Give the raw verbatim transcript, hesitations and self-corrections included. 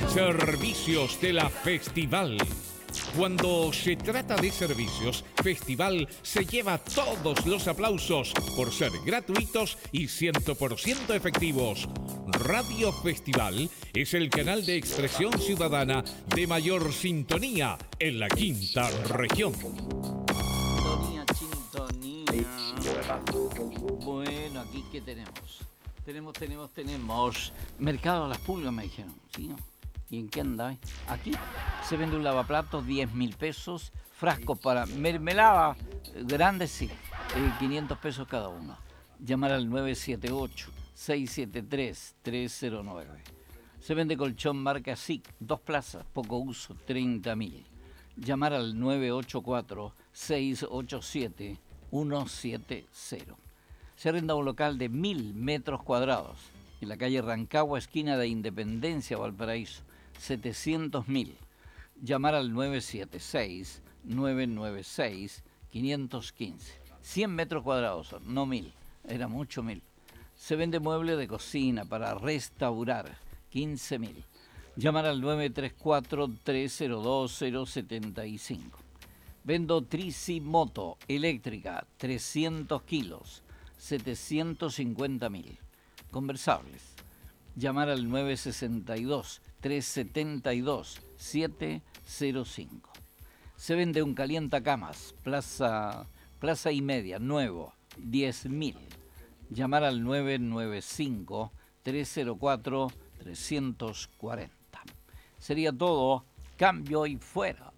Servicios de la Festival. Cuando se trata de servicios, Festival se lleva todos los aplausos por ser gratuitos y cien por ciento efectivos. Radio Festival es el canal de expresión ciudadana de mayor sintonía en la quinta región. Sintonía, sintonía. Bueno, aquí ¿qué tenemos? Tenemos, tenemos, tenemos Mercado de las Pulgas, me dijeron, ¿sí? ¿Y en qué anda? Aquí se vende un lavaplatos, diez mil pesos, frascos para mermelada grandes, sí, eh, quinientos pesos cada uno. Llamar al nueve siete ocho, seis siete tres, tres cero nueve. Se vende colchón marca S I C, dos plazas, poco uso, treinta mil. Llamar al nueve ocho cuatro, seis ocho siete, uno siete cero. Se arrenda un local de mil metros cuadrados en la calle Rancagua, esquina de Independencia, Valparaíso, setecientos mil. Llamar al nueve siete seis, nueve nueve seis, cinco uno cinco. cien metros cuadrados, no mil, era mucho mil. Se vende mueble de cocina para restaurar, quince mil. Llamar al nueve tres cuatro, tres cero dos, cero siete cinco. Vendo Tricimoto eléctrica, trescientos kilos, setecientos cincuenta mil. Conversables. Llamar al nueve seis dos, tres siete dos, siete cero cinco. Se vende un calientacamas, plaza, plaza y media, nuevo, diez mil. Llamar al nueve nueve cinco, tres cero cuatro, tres cuatro cero. Sería todo. Cambio y fuera.